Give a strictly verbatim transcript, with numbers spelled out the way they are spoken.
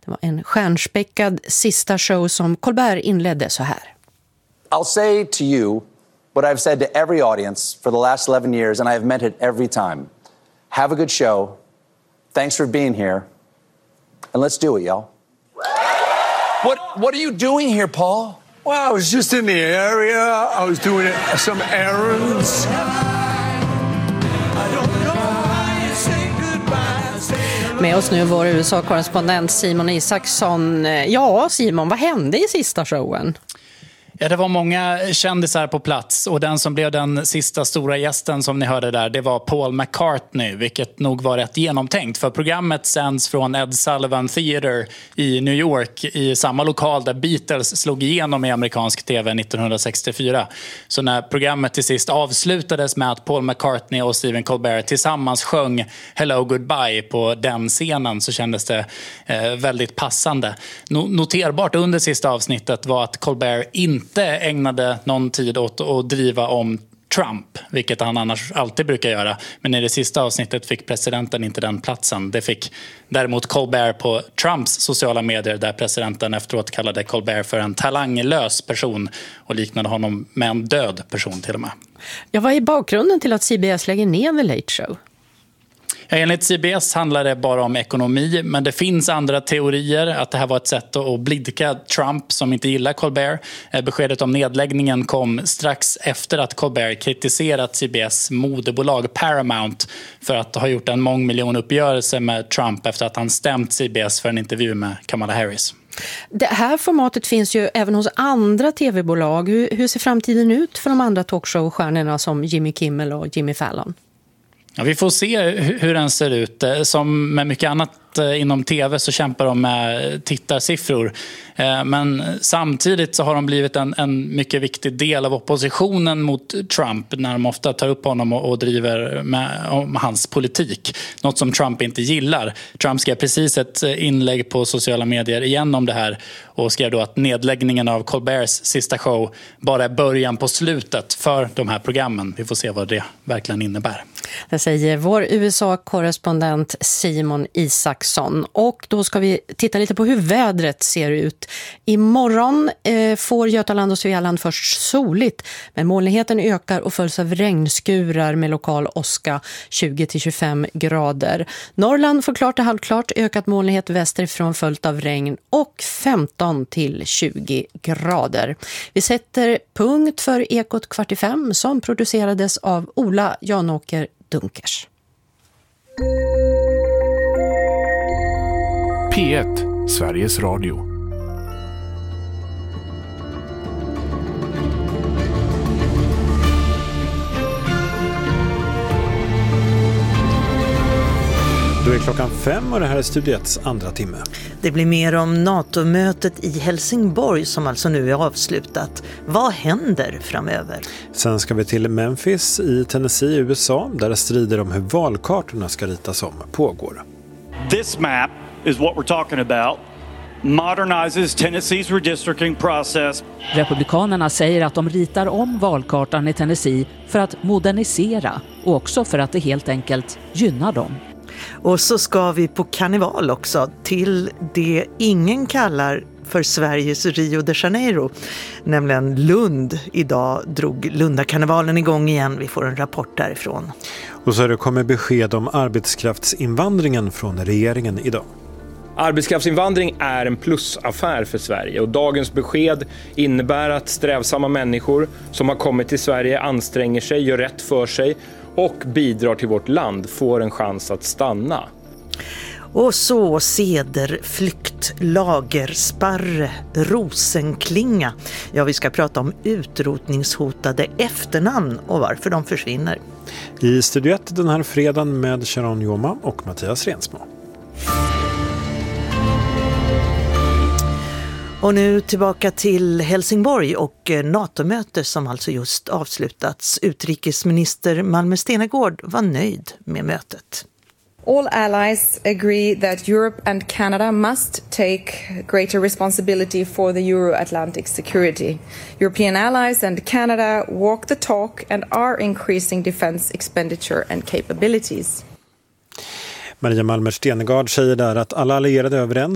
Det var en stjärnspäckad sista show som Colbert inledde så här. I'll say to you what I've said to every audience for the last eleven years, and I have meant it every time. Have a good show. Thanks for being here. And let's do it, y'all. What What are you doing here, Paul? Well, I was just in the area. I was doing some errands. Med oss nu vår U S A-korrespondent Simon Isaksson. Ja, Simon, vad hände i sista showen? Ja, det var många kändisar på plats och den som blev den sista stora gästen som ni hörde där, det var Paul McCartney, vilket nog var rätt genomtänkt för programmet sänds från Ed Sullivan Theater i New York i samma lokal där Beatles slog igenom i amerikansk tv nittonhundrasextiofyra. Så när programmet till sist avslutades med att Paul McCartney och Stephen Colbert tillsammans sjöng Hello Goodbye på den scenen så kändes det eh, väldigt passande. No- noterbart under sista avsnittet var att Colbert inte inte ägnade någon tid åt att driva om Trump, vilket han annars alltid brukar göra. Men i det sista avsnittet fick presidenten inte den platsen. Det fick däremot Colbert på Trumps sociala medier, där presidenten efteråt kallade Colbert för en talanglös person och liknade honom med en död person till och med. Ja, vad är bakgrunden till att C B S lägger ner The Late Show? Ja, enligt C B S handlar det bara om ekonomi, men det finns andra teorier att det här var ett sätt att blidka Trump som inte gillar Colbert. Beskedet om nedläggningen kom strax efter att Colbert kritiserat C B S moderbolag Paramount för att ha gjort en mångmiljonuppgörelse med Trump efter att han stämt C B S för en intervju med Kamala Harris. Det här formatet finns ju även hos andra tv-bolag. Hur, hur ser framtiden ut för de andra talkshow-stjärnorna som Jimmy Kimmel och Jimmy Fallon? Ja, vi får se hur den ser ut. Som med mycket annat inom tv så kämpar de med tittarsiffror. Men samtidigt så har de blivit en, en mycket viktig del av oppositionen mot Trump när de ofta tar upp honom och, och driver med om hans politik. Något som Trump inte gillar. Trump skrev precis ett inlägg på sociala medier igen om det här och skrev då att nedläggningen av Colberts sista show bara är början på slutet för de här programmen. Vi får se vad det verkligen innebär. Det säger vår U S A-korrespondent Simon Isaksson. Och då ska vi titta lite på hur vädret ser ut. Imorgon eh, får Götaland och Svealand först soligt, men molnigheten ökar och följs av regnskurar med lokal åska, tjugo till tjugofem grader. Norrland får klart och halvklart, ökat molnighet västerifrån följt av regn och femton till tjugo grader. Vi sätter punkt för Ekot kvart i fem som producerades av Ola Janåker Dunkers. P ett, Sveriges Radio. Då är klockan fem och det här är Studiets andra timme. Det blir mer om NATO-mötet i Helsingborg som alltså nu är avslutat. Vad händer framöver? Sen ska vi till Memphis i Tennessee i U S A där strider om hur valkartorna ska ritas om pågår. This map is what we're talking about. Modernizes Tennessee's redistricting process. Republikanerna säger att de ritar om valkartan i Tennessee för att modernisera och också för att det helt enkelt gynnar dem. Och så ska vi på karneval också till det ingen kallar för Sveriges Rio de Janeiro, nämligen Lund. Idag drog Lundakarnevalen igång igen. Vi får en rapport därifrån. Och så har det kommit besked om arbetskraftsinvandringen från regeringen idag. Arbetskraftsinvandring är en plusaffär för Sverige och dagens besked innebär att strävsamma människor som har kommit till Sverige anstränger sig, gör rätt för sig och bidrar till vårt land får en chans att stanna. Och så sederflykt, lagersparre, rosenklinga. Ja, vi ska prata om utrotningshotade efternamn och varför de försvinner. I Studio ett den här fredagen med Sharon Joma och Mattias Rensmo. Och nu tillbaka till Helsingborg och NATO-möte som alltså just avslutats. Utrikesminister Malmö Stenergård var nöjd med mötet. All allies agree that Europe and Canada must take greater responsibility for the Euro-Atlantic security. European allies and Canada walk the talk and are increasing defense expenditure and capabilities. Maria Malmer Stenergård säger där att alla allierade är överens